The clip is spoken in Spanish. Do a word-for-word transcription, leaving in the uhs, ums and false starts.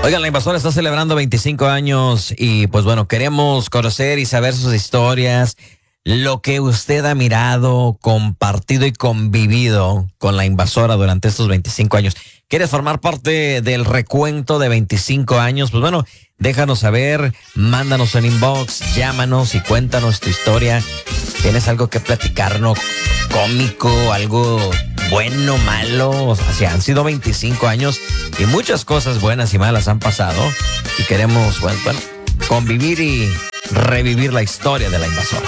Oigan, La Invasora está celebrando veinticinco años y pues bueno, queremos conocer y saber sus historias, lo que usted ha mirado, compartido y convivido con La Invasora durante estos veinticinco años. ¿Quieres formar parte del recuento de veinticinco años? Pues bueno, déjanos saber, mándanos un inbox, llámanos y cuéntanos tu historia. ¿Tienes algo que platicarnos? Cómico, algo bueno, malo. O sea, sí, han sido veinticinco años y muchas cosas buenas y malas han pasado y queremos, bueno, bueno, convivir y revivir la historia de La Invasora.